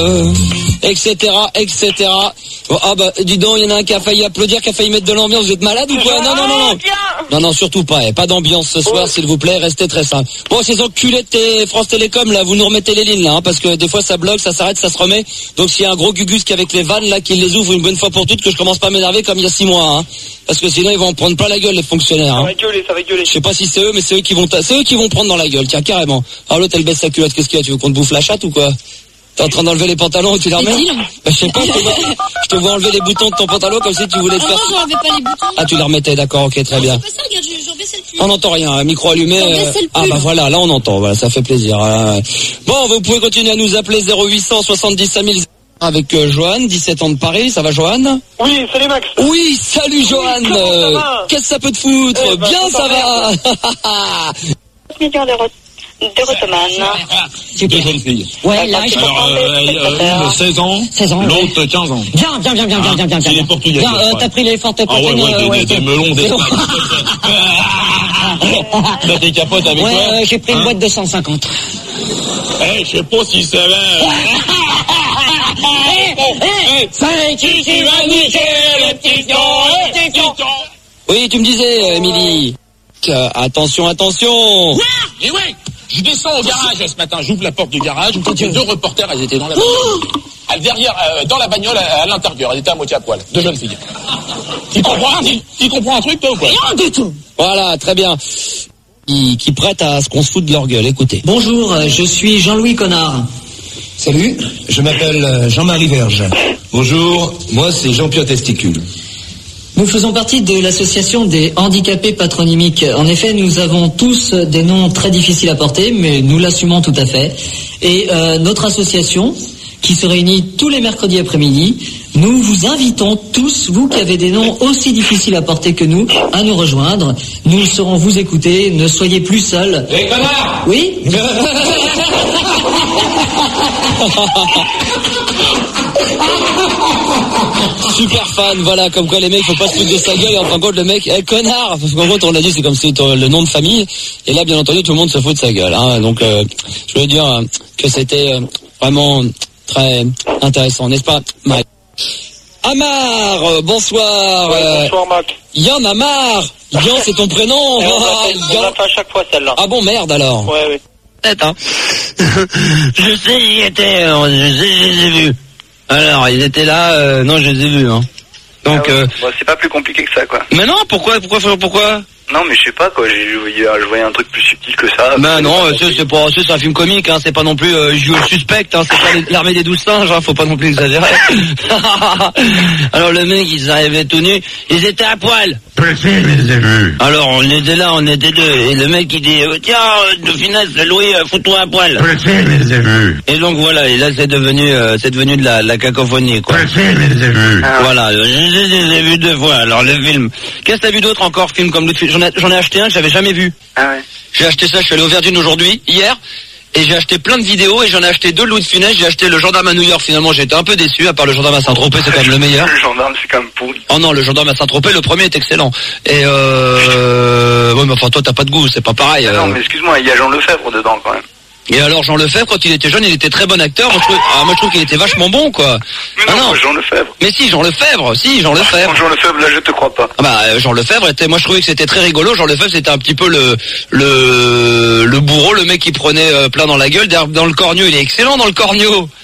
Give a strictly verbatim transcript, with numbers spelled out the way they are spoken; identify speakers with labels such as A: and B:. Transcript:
A: Euh, etc, et cetera. Oh, ah bah dis donc, il y en a un qui a failli applaudir, qui a failli mettre de l'ambiance. Vous êtes malade ou quoi? Non, non, non, non. Non, non, surtout pas. Eh. Pas d'ambiance ce soir, s'il vous plaît. Restez très simple. Bon, ces enculés de t- France Télécom, là, vous nous remettez les lignes, là, hein, parce que des fois ça bloque, ça s'arrête, ça se remet. Donc s'il y a un gros gugus qui avec les vannes, là, qui les ouvre une bonne fois pour toutes, que je commence pas à m'énerver comme il y a six mois, hein. Parce que sinon ils vont en prendre plein la gueule, les fonctionnaires. Hein.
B: Ça va gueuler, ça va gueuler.
A: Je sais pas si c'est eux, mais c'est eux qui vont, ta- c'est eux qui vont prendre dans la gueule. Tiens, carrément. Alors l'autre, elle baisse sa culotte. Qu'est-ce qu'il y a? Tu veux qu'on te bouffe la chatte ou quoi? T'es en train d'enlever les pantalons et tu les remets? Bah, je sais pas, je te, vois, je te vois enlever les boutons de ton pantalon comme si tu voulais te
C: ah
A: faire...
C: non, j'enlevais pas les boutons.
A: Ah, tu les remettais, d'accord, ok, très bien.
C: C'est pas ça, regarde, j'en baissais le pull.
A: On n'entend rien, micro allumé.
C: Euh...
A: Ah bah voilà, là on entend, voilà, ça fait plaisir. Euh... Bon, vous pouvez continuer à nous appeler zéro huit cent soixante-dix cinq mille avec euh, Johan, dix-sept ans de Paris, ça va Johan?
B: Oui, salut Max.
A: Oui, salut Johan.
B: Oui,
A: euh, Qu'est-ce que ça peut te foutre?
B: eh ben,
A: Bien ça va.
D: millions d'euros de Rotoman.
E: Deux jeunes filles.
F: Ouais, là, je
E: Alors, euh, euh, une seize ans,
F: seize ans,
E: l'autre quinze ans.
F: Bien, bien, bien, bien, bien, bien, bien,
E: C'est
F: bien.
E: les Portugais.
F: Bien, euh, t'as pris les fortes
E: Ah ouais,
F: poitrines,
E: ouais,
F: euh,
E: des,
F: ouais,
E: des, des
F: c'est-
E: melons, des
F: c'est bon.
E: T'as des capotes avec
F: Ouais,
E: toi
F: euh, j'ai pris une
E: hein
F: boîte de cent cinquante.
E: Eh, je sais pas si ça va.
F: C'est qui qui va niquer le petit pion, le petit pion.
A: Oui, tu me disais, euh, Émilie. Euh, attention, attention.
E: Et ouais, je descends au garage ce matin, j'ouvre la porte du garage, j'ai deux reporters, elles étaient dans la bagnole. Elles derrière, euh, dans la bagnole, à, à l'intérieur, elles étaient à moitié à poil. Deux jeunes filles. Tu comprends, tu, tu comprends un truc, toi, ou quoi?
F: Rien du tout.
A: Voilà, très bien. Qui, qui prête à ce qu'on se foute de leur gueule, écoutez.
G: Bonjour, euh, je suis Jean-Louis Connard.
H: Salut, je m'appelle euh, Jean-Marie Verge. Bonjour, moi c'est Jean-Pierre Testicule.
G: Nous faisons partie de l'association des handicapés patronymiques. En effet, nous avons tous des noms très difficiles à porter, mais nous l'assumons tout à fait. Et euh, notre association, qui se réunit tous les mercredis après-midi, nous vous invitons tous, vous qui avez des noms aussi difficiles à porter que nous, à nous rejoindre. Nous saurons vous écouter, ne soyez plus seuls.
E: Les connards!
G: Oui?
A: Super fan, voilà, comme quoi les mecs, faut pas se foutre de sa gueule, et en fin de compte, le mec, eh, connard! Parce qu'en gros, on l'a dit, c'est comme si c'était le nom de famille, et là, bien entendu, tout le monde se fout de sa gueule, hein. Donc, euh, je veux dire euh, que c'était euh, vraiment très intéressant, n'est-ce pas, Mike? Amar, euh, bonsoir.
B: Ouais,
A: euh,
B: bonsoir Max.
A: Yann Amar. Yann, c'est ton prénom.
B: Eh, on l'a
A: Ah,
B: fait- on
A: Yann.
B: l'a fait à chaque fois celle-là.
A: Ah bon, merde alors.
B: Ouais, ouais.
I: Peut-être, hein. Je sais, j'y étais, euh, je sais, je les ai vus. Alors, ils étaient là, euh, non, je les ai vus, hein. Donc,
J: Ah ouais.
I: euh...
J: Bon, c'est pas plus compliqué que ça, quoi.
I: mais non, pourquoi, pourquoi, pourquoi?
J: Non, mais je sais pas, quoi. J'ai, je, voyais, je voyais un truc plus subtil que ça.
I: Ben non, euh, c'est, c'est pas, c'est un film comique, hein, c'est pas non plus euh, Joue le suspect, hein, c'est pas les- l'armée des douze singes, hein, faut pas non plus exagérer. Alors le mec, ils arrivaient tout nus, ils étaient à poil. Alors on était là, on était deux, et le mec il dit, euh, tiens, euh, de finesse, Louis, euh, fous-toi à poil. Et donc voilà, et là c'est devenu, euh, c'est devenu de la, la cacophonie, quoi. Voilà, euh, je, je les ai vus deux fois, alors le film. Qu'est-ce que t'as vu d'autre encore, film comme l'autre film? J'en ai, j'en ai acheté un que j'avais jamais vu.
J: Ah ouais.
I: J'ai acheté ça, je suis allé au Verdun aujourd'hui, hier, et j'ai acheté plein de vidéos, et j'en ai acheté deux Louis de Funès, j'ai acheté le gendarme à New York, finalement j'étais un peu déçu, à part le gendarme à Saint-Tropez, c'est quand même le meilleur.
J: Le gendarme, c'est quand même pourri.
I: Oh non, le gendarme à Saint-Tropez, le premier est excellent. Et euh... ouais, mais enfin toi t'as pas de goût, c'est pas pareil.
J: Ah
I: euh.
J: non, mais excuse-moi, il y a Jean Lefebvre dedans, quand même.
I: Et alors Jean Lefebvre, quand il était jeune, il était très bon acteur, moi je trouve, ah, moi, je trouve qu'il était vachement bon, quoi.
J: Mais
I: Ah
J: non,
I: non.
J: moi, Jean Lefebvre.
I: Mais si, Jean Lefebvre, si, Jean Lefebvre.
J: Jean Lefebvre, là, je te crois pas.
I: Ah bah euh, Jean Lefebvre était, moi je trouvais que c'était très rigolo. Jean Lefebvre c'était un petit peu le le le bourreau, le mec qui prenait euh, plein dans la gueule. D'ailleurs, dans le corneau, il est excellent dans le corneau.